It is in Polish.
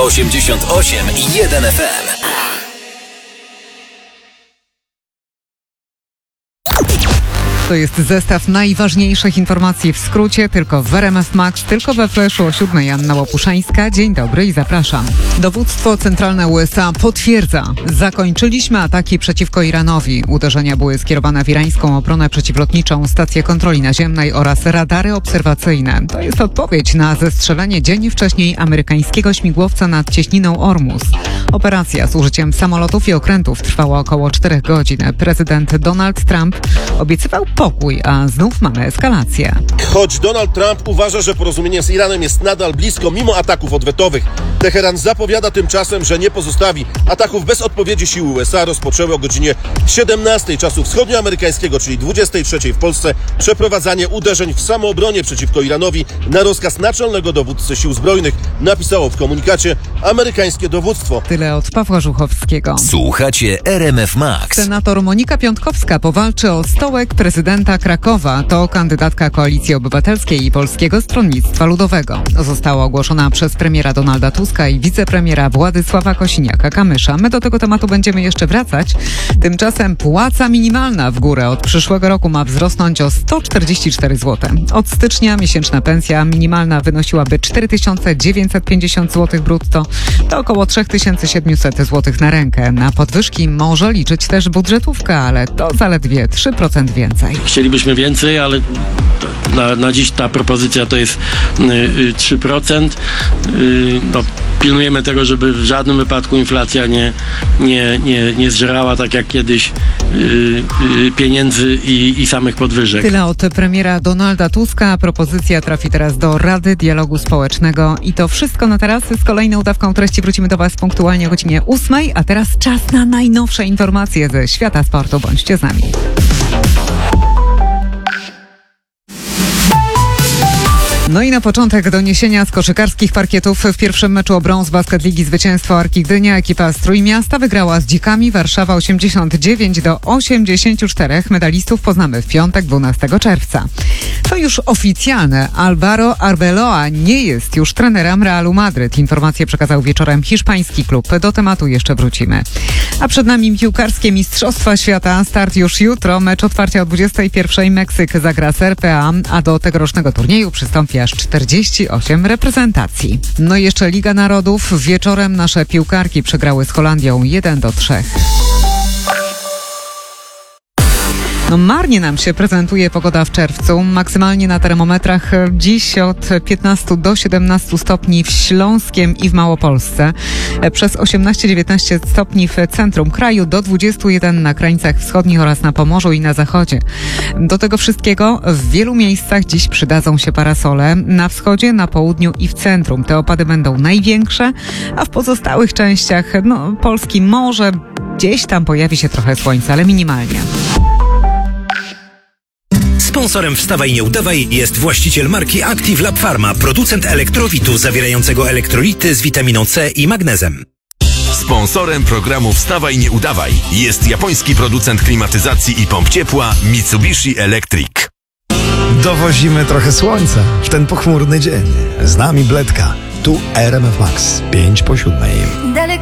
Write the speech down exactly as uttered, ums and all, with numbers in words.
osiemdziesiąt osiem i jeden F M. To jest zestaw najważniejszych informacji w skrócie, tylko w R M F Max, tylko we Flashu o siódmej. Anna Łopuszańska. Dzień dobry i zapraszam. Dowództwo centralne U S A potwierdza. Zakończyliśmy ataki przeciwko Iranowi. Uderzenia były skierowane w irańską obronę przeciwlotniczą, stację kontroli naziemnej oraz radary obserwacyjne. To jest odpowiedź na zestrzelenie dzień wcześniej amerykańskiego śmigłowca nad cieśniną Ormus. Operacja z użyciem samolotów i okrętów trwała około czterech godzin. Prezydent Donald Trump obiecywał pokój, a znów mamy eskalację. Choć Donald Trump uważa, że porozumienie z Iranem jest nadal blisko mimo ataków odwetowych, Teheran zapowiada tymczasem, że nie pozostawi. Ataków bez odpowiedzi siły U S A rozpoczęły o godzinie siedemnastej czasu wschodnioamerykańskiego, czyli dwudziestej trzeciej w Polsce, przeprowadzanie uderzeń w samoobronie przeciwko Iranowi na rozkaz naczelnego dowódcy sił zbrojnych, napisało w komunikacie amerykańskie dowództwo. Tyle od Pawła Żuchowskiego. Słuchacie R M F Max. Senator Monika Piątkowska powalczy o stołek prezydenta Krakowa. To kandydatka Koalicji Obywatelskiej i Polskiego Stronnictwa Ludowego. Została ogłoszona przez premiera Donalda Tuska i wicepremiera Władysława Kosiniaka-Kamysza. My do tego tematu będziemy jeszcze wracać. Tymczasem płaca minimalna w górę od przyszłego roku ma wzrosnąć o sto czterdzieści cztery złote. Od stycznia miesięczna pensja minimalna wynosiłaby cztery tysiące dziewięćset pięćdziesiąt złotych brutto. To około trzy tysiące siedemset złotych na rękę. Na podwyżki może liczyć też budżetówka, ale to zaledwie trzy procent więcej. Chcielibyśmy więcej, ale na, na dziś ta propozycja to jest y, trzy procent. Y, no, pilnujemy tego, żeby w żadnym wypadku inflacja nie, nie, nie, nie zżerała tak jak kiedyś y, y, pieniędzy i, i samych podwyżek. Tyle od premiera Donalda Tuska. Propozycja trafi teraz do Rady Dialogu Społecznego. I to wszystko na teraz. Z kolejną dawką treści wrócimy do Was punktualnie o godzinie ósmej, a teraz czas na najnowsze informacje ze świata sportu. Bądźcie z nami. No i na początek doniesienia z koszykarskich parkietów. W pierwszym meczu o brąz Basket Ligi zwycięstwo Arki Gdynia. Ekipa z Trójmiasta wygrała z Dzikami Warszawa osiemdziesiąt dziewięć do osiemdziesięciu czterech. Medalistów poznamy w piątek, dwunastego czerwca. To już oficjalne. Álvaro Arbeloa nie jest już trenerem Realu Madryt. Informację przekazał wieczorem hiszpański klub. Do tematu jeszcze wrócimy. A przed nami piłkarskie Mistrzostwa Świata. Start już jutro. Mecz otwarcia o dwudziestej pierwszej. Meksyk zagra z R P A, a do tegorocznego turnieju przystąpi aż czterdzieści osiem reprezentacji. No i jeszcze Liga Narodów. Wieczorem nasze piłkarki przegrały z Holandią jeden do trzech. No marnie nam się prezentuje pogoda w czerwcu. Maksymalnie na termometrach dziś od piętnastu do siedemnastu stopni w Śląskiem i w Małopolsce. Przez osiemnaście dziewiętnaście stopni w centrum kraju, do dwudziestu jeden na krańcach wschodnich oraz na Pomorzu i na zachodzie. Do tego wszystkiego w wielu miejscach dziś przydadzą się parasole. Na wschodzie, na południu i w centrum. Te opady będą największe, a w pozostałych częściach no, Polski może gdzieś tam pojawi się trochę słońca, ale minimalnie. Sponsorem Wstawaj Nie Udawaj jest właściciel marki Active Lab Pharma, producent elektrowitu zawierającego elektrolity z witaminą C i magnezem. Sponsorem programu Wstawaj Nie Udawaj jest japoński producent klimatyzacji i pomp ciepła Mitsubishi Electric. Dowozimy trochę słońca w ten pochmurny dzień. Z nami Bledka. Tu R M F Max, pięć po siódmej. Daleko